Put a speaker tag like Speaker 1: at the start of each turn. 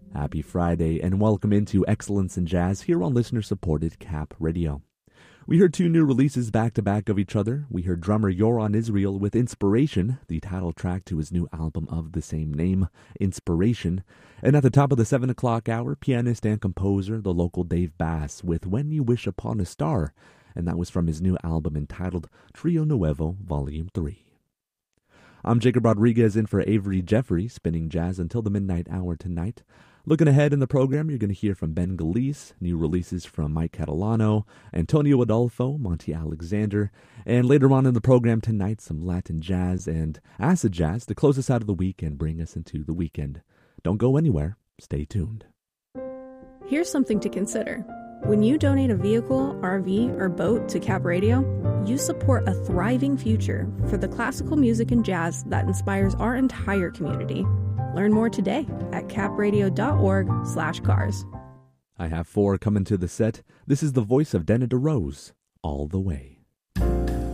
Speaker 1: Happy Friday, and welcome into Excellence in Jazz here on listener-supported Cap Radio. We heard two new releases back-to-back of each other. We heard drummer Yoron Israel with Inspiration, the title track to his new album of the same name, Inspiration. And at the top of the 7 o'clock hour, pianist and composer, the local Dave Bass, with When You Wish Upon a Star, and that was from his new album entitled Trio Nuevo, Volume 3. I'm Jacob Rodriguez in for Avery Jeffrey, spinning jazz until the midnight hour tonight. Looking ahead in the program, you're going to hear from Ben Galice, new releases from Mike Catalano, Antonio Adolfo, Monty Alexander, and later on in the program tonight, some Latin jazz and acid jazz to close us out of the week and bring us into the weekend. Don't go anywhere. Stay tuned.
Speaker 2: Here's something to consider. When you donate a vehicle, RV, or boat to Cap Radio, you support a thriving future for the classical music and jazz that inspires our entire community. Learn more today at capradio.org/cars.
Speaker 1: I have four coming to the set. This is the voice of Dana DeRose, All the Way.